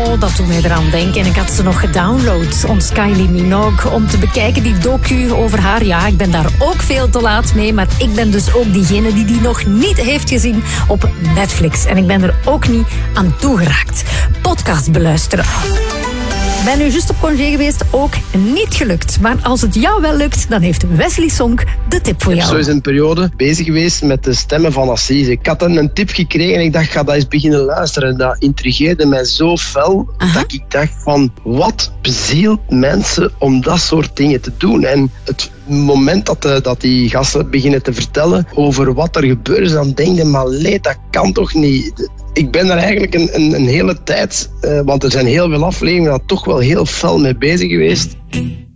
Oh, dat doet mij eraan denken. En ik had ze nog gedownload, ons Kylie Minogue, om te bekijken, die docu over haar. Ja, ik ben daar ook veel te laat mee, maar ik ben dus ook diegene die nog niet heeft gezien op Netflix. En ik ben er ook niet aan toegeraakt. Podcast beluisteren. Ben nu juist op congé geweest, ook niet gelukt. Maar als het jou wel lukt, dan heeft Wesley Sonk de tip voor jou. Ik ben zo eens een periode bezig geweest met de stemmen van Assise. Ik had een tip gekregen en ik dacht, ga dat eens beginnen luisteren. Dat intrigeerde mij zo fel dat ik dacht van, wat bezielt mensen om dat soort dingen te doen? En het moment dat die gasten beginnen te vertellen over wat er gebeurt, dan denk je, maar leed, dat kan toch niet? Ik ben daar eigenlijk een hele tijd, want er zijn heel veel afleveringen, daar toch wel heel fel mee bezig geweest.